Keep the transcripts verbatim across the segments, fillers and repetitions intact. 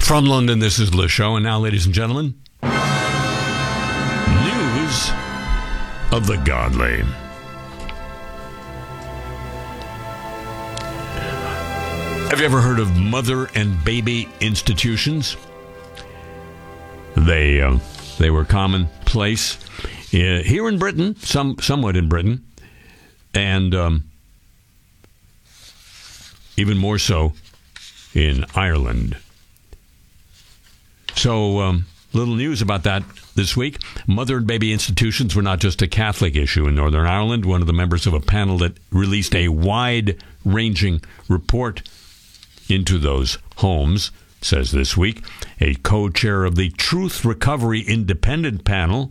From London, this is Le Show, and now, ladies and gentlemen, news of the godly. Have you ever heard of mother and baby institutions? They uh, they were commonplace uh, here in Britain, some somewhat in Britain, and um, even more so in Ireland. So, um, little news about that this week. Mother and baby institutions were not just a Catholic issue in Northern Ireland. One of the members of a panel that released a wide-ranging report into those homes says this week, a co-chair of the Truth Recovery Independent Panel,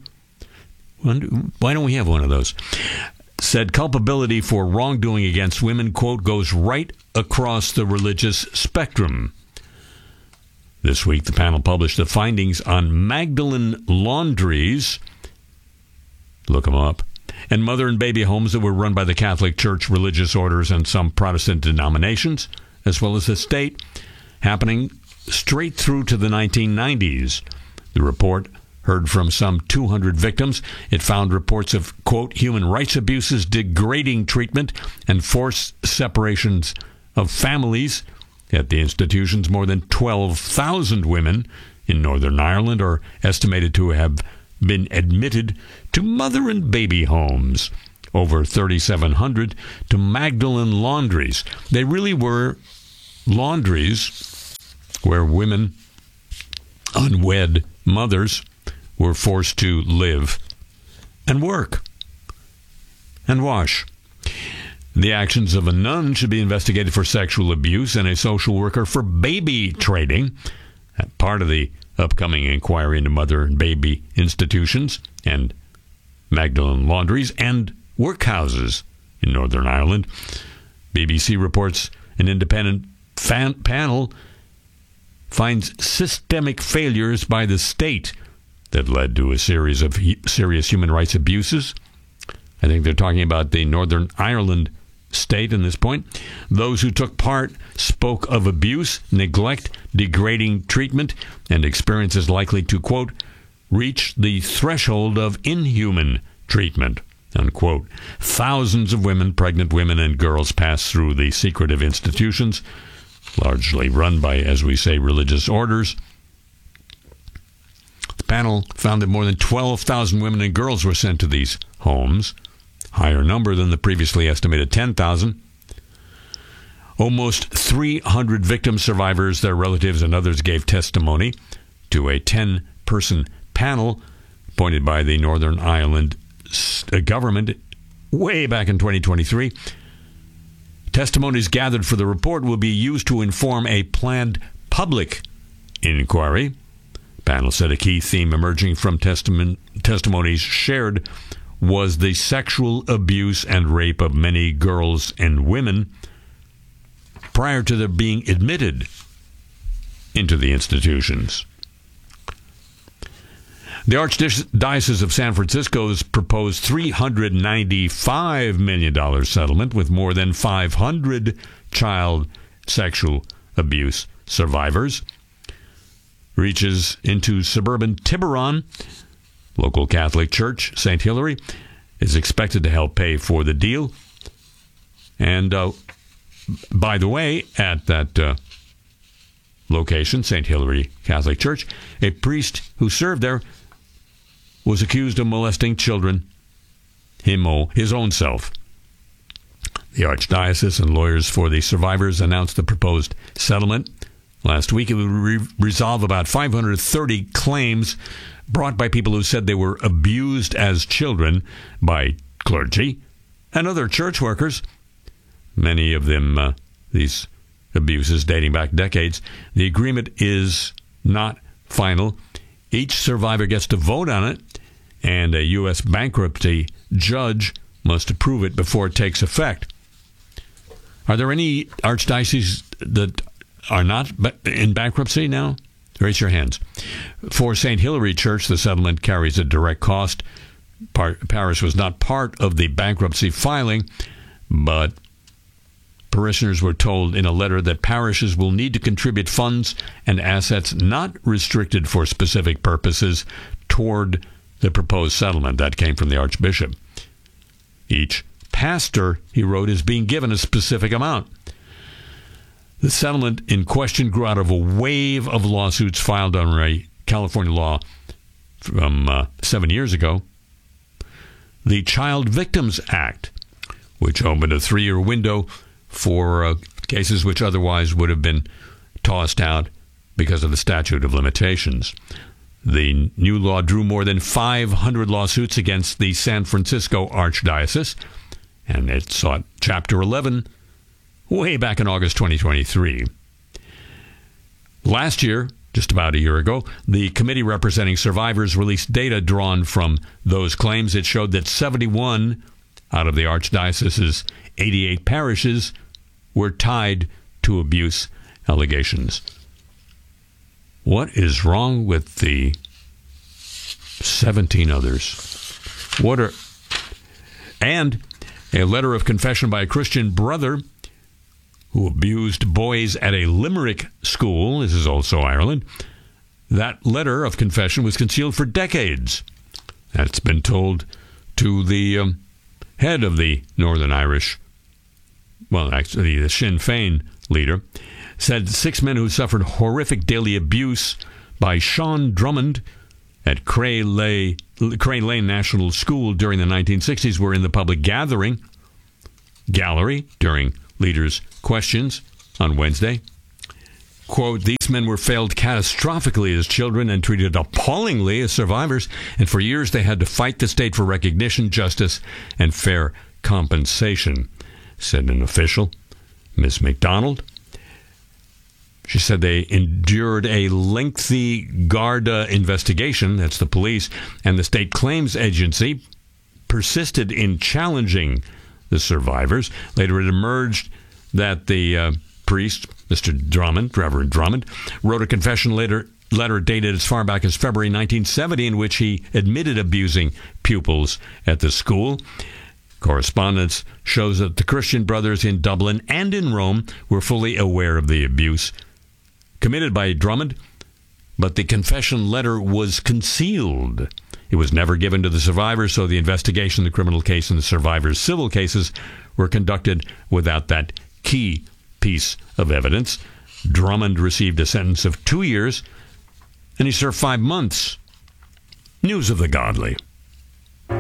why don't we have one of those, said culpability for wrongdoing against women, quote, goes right across the religious spectrum. This week, the panel published the findings on Magdalene laundries, look them up, and mother and baby homes that were run by the Catholic Church, religious orders, and some Protestant denominations, as well as the state, happening straight through to the nineteen nineties. The report heard from some two hundred victims. It found reports of, quote, human rights abuses, degrading treatment, and forced separations of families. At the institutions, more than twelve thousand women in Northern Ireland are estimated to have been admitted to mother and baby homes, over thirty-seven hundred to Magdalene laundries. They really were laundries where women, unwed mothers, were forced to live and work and wash. The actions of a nun should be investigated for sexual abuse and a social worker for baby trading. Part of the upcoming inquiry into mother and baby institutions and Magdalene laundries and workhouses in Northern Ireland. B B C reports an independent fan- panel finds systemic failures by the state that led to a series of he- serious human rights abuses. I think they're talking about the Northern Ireland state in this point. Those who took part spoke of abuse, neglect, degrading treatment, and experiences likely to, quote, reach the threshold of inhuman treatment, unquote. Thousands of women, pregnant women, and girls pass through the secretive institutions, largely run by, as we say, religious orders. The panel found that more than twelve thousand women and girls were sent to these homes, higher number than the previously estimated ten thousand. Almost three hundred victim survivors, their relatives, and others gave testimony to a ten-person panel appointed by the Northern Ireland government way back in twenty twenty-three. Testimonies gathered for the report will be used to inform a planned public inquiry. The panel said a key theme emerging from testimon- testimonies shared was the sexual abuse and rape of many girls and women prior to their being admitted into the institutions. The Archdiocese of San Francisco's proposed three hundred ninety-five million dollars settlement with more than five hundred child sexual abuse survivors reaches into suburban Tiburon. Local Catholic Church, Saint Hilary, is expected to help pay for the deal. And, uh, by the way, at that uh, location, Saint Hilary Catholic Church, a priest who served there was accused of molesting children, him, his own self. The Archdiocese and lawyers for the survivors announced the proposed settlement. Last week, it would re- resolve about five hundred thirty claims brought by people who said they were abused as children by clergy and other church workers. Many of them, uh, these abuses dating back decades. The agreement is not final. Each survivor gets to vote on it, and a U S bankruptcy judge must approve it before it takes effect. Are there any archdioceses that are not in bankruptcy now? Raise your hands. For Saint Hilary Church, the settlement carries a direct cost. Par- parish was not part of the bankruptcy filing, but Parishioners were told in a letter that parishes will need to contribute funds and assets not restricted for specific purposes toward the proposed settlement. That came from the Archbishop. Each pastor, he wrote, is being given a specific amount. The settlement in question grew out of a wave of lawsuits filed under a California law from uh, seven years ago, the Child Victims Act, which opened a three-year window for uh, cases which otherwise would have been tossed out because of the statute of limitations. The new law drew more than five hundred lawsuits against the San Francisco Archdiocese, and it sought Chapter eleven way back in August twenty twenty-three. Last year, just about a year ago, the committee representing survivors released data drawn from those claims. It showed that seventy-one out of the Archdiocese's eighty-eight parishes were tied to abuse allegations. What is wrong with the seventeen others? What are... And a letter of confession by a Christian brother who abused boys at a Limerick school. This is also Ireland. That letter of confession was concealed for decades. That's been told to the um, head of the Northern Irish, well, actually the Sinn Féin leader, said six men who suffered horrific daily abuse by Sean Drummond at Cray Lane, Cray Lane National School during the nineteen sixties were in the public gathering gallery during leaders' questions on Wednesday. Quote, these men were failed catastrophically as children and treated appallingly as survivors, and for years they had to fight the state for recognition, justice, and fair compensation, said an official, Miz McDonald. She said they endured a lengthy Garda investigation, that's the police, and the state claims agency persisted in challenging the survivors. Later it emerged that the uh, priest, Mister Drummond, Reverend Drummond, wrote a confession letter, letter dated as far back as February nineteen seventy in which he admitted abusing pupils at the school. Correspondence shows that the Christian brothers in Dublin and in Rome were fully aware of the abuse committed by Drummond, but the confession letter was concealed. It was never given to the survivors, so the investigation, the criminal case, and the survivors' civil cases were conducted without that key piece of evidence. Drummond received a sentence of two years, and he served five months. News of the Godly.